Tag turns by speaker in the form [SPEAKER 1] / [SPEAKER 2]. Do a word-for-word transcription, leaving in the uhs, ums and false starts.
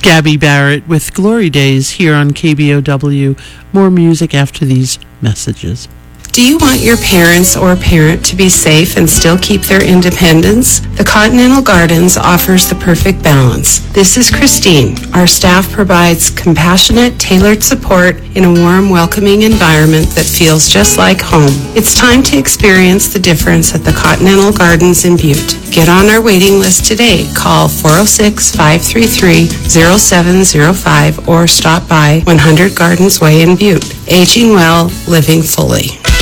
[SPEAKER 1] Gabby Barrett with Glory Days here on K B O W. More music after these messages.
[SPEAKER 2] Do you want your parents or parent to be safe and still keep their independence? The Continental Gardens offers the perfect balance. This is Christine. Our staff provides compassionate, tailored support in a warm, welcoming environment that feels just like home. It's time to experience the difference at the Continental Gardens in Butte. Get on our waiting list today. Call four oh six, five three three, oh seven oh five or stop by one hundred Gardens Way in Butte. Aging well, living fully.